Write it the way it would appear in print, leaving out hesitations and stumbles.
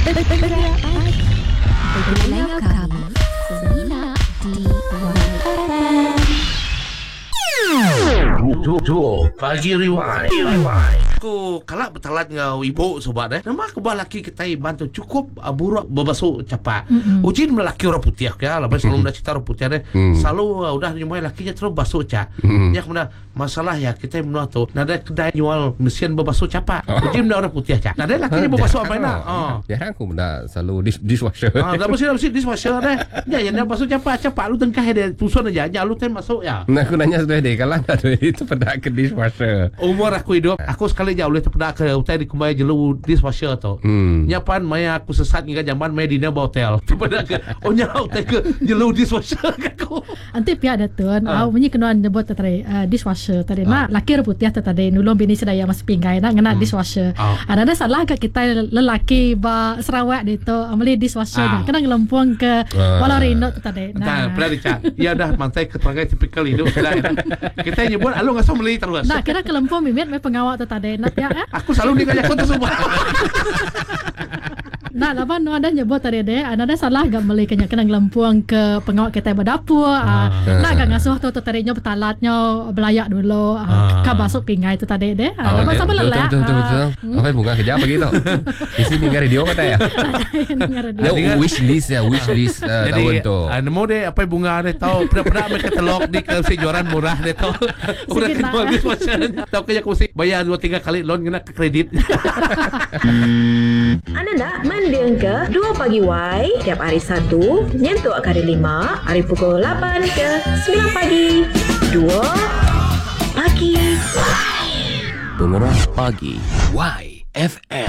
Berlayar kami Semina di YFM. Duk, pagi rewind. Aku kalak bertalat dengan ibu sobat nama aku laki kita bantu cukup buruk berbasuh capat. Ujin melaki orang putih ya, lepas selalu dah cerita orang putih selalu udah nyumai lakinya terus basuh cap. Ya kemudian masalah ya kita menua tu nada kedai jual mesin berbasuh capat. Ujin dah orang putih cap. Nada lakinya berbasuh apa nak? Ya aku benda selalu dishwasher. Dah mesti dishwasher dah. Ya yang dah basuh capat lu tengkah dia tusun aja lu tem masuk ya. Nah aku nanya sudah deh kalau enggak itu pada ke dishwasher. Umur aku hidup, aku sekali jauh boleh terpedak ke hotel di kumai jelu dishwasher tu. Nyapan maya aku sesat hingga zaman maya dina bawa hotel. Terpedak ke nya hotel ke jelu dishwasher aku. Anti pihak datun, bunyi kenuan nyebut tadi dishwasher tadi. Nak laki putih tadi nulung bini sedaya mas pinggai nak ngena dishwasher. Ada salah ke kita lelaki ba Sarawak itu ameli dishwasher nak kena ngelempung ke Walarino tadi. Nah, pernah dicat. Ya dah mantai keterangan tipikal hidup sudah. Kita nyebut alu ngasau meli terus. Nah, kira kelempung mimit mai pengawak tadi nak ya. Aku selalu dikajak kau tu semua. Nah, laban ada nyebut tadi deh, ada salah gak meli kena ngelempung ke pengawak kita berdapur. Nak gak ngasuh tu tadinya betalatnya belayak dulu. Ka basuk pingai tu tadi deh. Laban sama lelak. Betul. Apa bunga kerja apa gitu? Di sini dengar radio kata ya. Ya wish list tahun tu. Nemu deh apa bunga deh tahu pernah mereka telok di kejuaran murah deh tahu. Udah kedua dishwasher. Tahu kerja aku mesti bayar 2-3 kali loan kena ke kredit. Anda nak mendengar ke 2 Pagi Y tiap hari Sabtu nyentuh hari 5 hari pukul 8 ke 9 pagi. 2 Pagi Y. Pengeras pagi YFM.